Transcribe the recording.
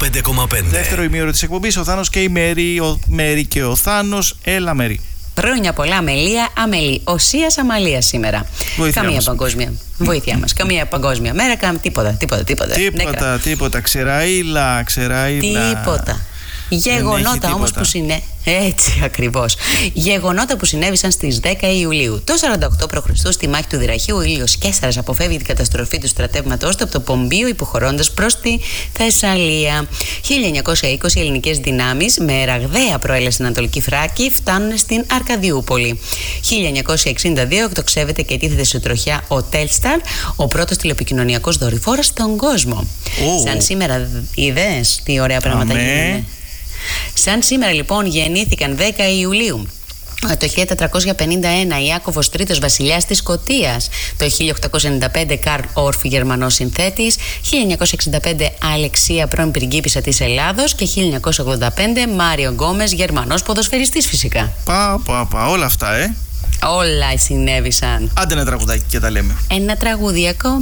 105,5. Δεύτερο ημίωρο της εκπομπής, ο Θάνος και η Μέρη. Ο Μέρη και ο Θάνος. Έλα, Μέρη. Χρόνια πολλά, Αμελία, Αμελή. Οσίας Αμαλίας σήμερα. Βοήθειά Καμία μας. παγκόσμια. Βοήθειά μας. Καμία παγκόσμια μέρα, τίποτα. Τίποτα. Ξεραήλα. Τίποτα. Γεγονότα όμως που Έτσι ακριβώς. Γεγονότα που συνέβησαν στις 10 Ιουλίου. Το 48 π.Χ. στη μάχη του Δυραχείου, ο Ήλιος Καίσαρας αποφεύγει την καταστροφή του στρατεύματός του από το Πομπείο, υποχωρώντας προς τη Θεσσαλία. 1920 οι ελληνικές δυνάμεις με ραγδαία προέλαση στην Ανατολική Θράκη φτάνουν στην Αρκαδιούπολη. 1962 εκτοξεύεται και τίθεται σε τροχιά ο Τέλσταρ, ο πρώτος τηλεπικοινωνιακός δορυφόρος στον κόσμο. Σαν σήμερα, είδες τι ωραία πράγματα γίνανε. Σαν σήμερα λοιπόν γεννήθηκαν 10 Ιουλίου το 1451 Ιάκωβος Τρίτος βασιλιάς της Σκωτίας, το 1895 Καρλ Όρφ Γερμανός συνθέτης, 1965 Αλεξία πρώην πριγκίπισσα της Ελλάδος και 1985 Μάριο Γκόμες Γερμανός ποδοσφαιριστής φυσικά. Όλα αυτά Όλα συνέβησαν. Άντε ένα τραγουδάκι και τα λέμε. Ένα τραγούδι ακόμα.